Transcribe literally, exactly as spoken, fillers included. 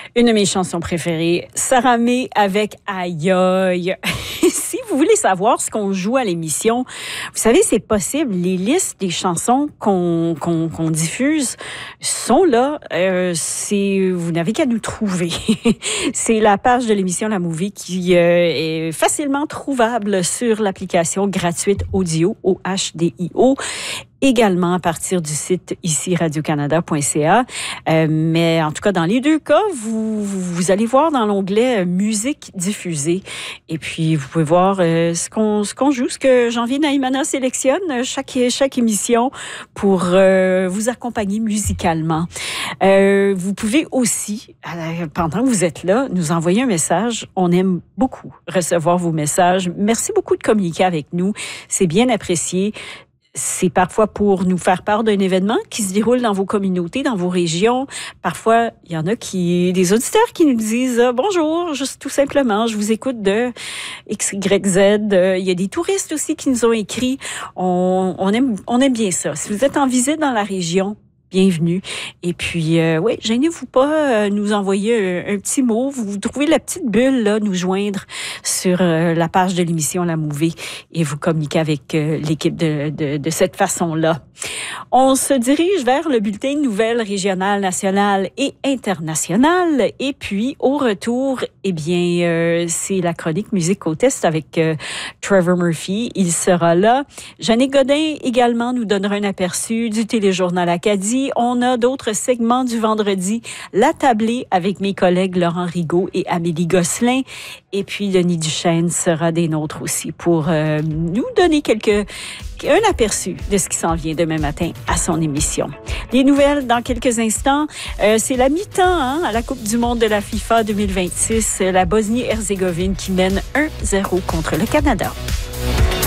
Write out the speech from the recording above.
Une de mes chansons préférées, Sarah May avec Aïe aïe. Si vous voulez savoir ce qu'on joue à l'émission, vous savez, c'est possible. Les listes des chansons qu'on qu'on, qu'on diffuse sont là. Euh, c'est, vous n'avez qu'à nous trouver. C'est la page de l'émission La Movie qui euh, est facilement trouvable sur l'application gratuite Audio, O H D I O. Également à partir du site ici radio canada point c a. Euh, mais en tout cas, dans les deux cas, vous, vous allez voir dans l'onglet euh, musique diffusée. Et puis, vous pouvez voir euh, ce qu'on ce qu'on joue, ce que Janvier Naïmana sélectionne chaque, chaque émission pour euh, vous accompagner musicalement. Euh, vous pouvez aussi, pendant que vous êtes là, nous envoyer un message. On aime beaucoup recevoir vos messages. Merci beaucoup de communiquer avec nous. C'est bien apprécié. C'est parfois pour nous faire part d'un événement qui se déroule dans vos communautés, dans vos régions. Parfois, il y en a qui, des auditeurs qui nous disent « Bonjour, juste tout simplement, je vous écoute de X Y Z ». Il y a des touristes aussi qui nous ont écrit. On, on aime, on aime bien ça. Si vous êtes en visite dans la région, bienvenue. Et puis, euh, oui, gênez-vous pas, euh, nous envoyer un, un petit mot. Vous, vous trouvez la petite bulle, là, nous joindre sur euh, la page de l'émission La Movie et vous communiquer avec euh, l'équipe de, de, de cette façon-là. On se dirige vers le bulletin de nouvelles régionales, nationales et internationales. Et puis, au retour, eh bien, euh, c'est la chronique Musique au test avec euh, Trevor Murphy. Il sera là. Jeannick Godin également nous donnera un aperçu du téléjournal Acadie. On a d'autres segments du vendredi. La tablée avec mes collègues Laurent Rigaud et Amélie Gosselin. Et puis, Denis Duchesne sera des nôtres aussi pour euh, nous donner quelques, un aperçu de ce qui s'en vient demain matin à son émission. Les nouvelles dans quelques instants. Euh, c'est la mi-temps hein, à la Coupe du monde de la FIFA deux mille vingt-six. La Bosnie-Herzégovine qui mène un zéro contre le Canada.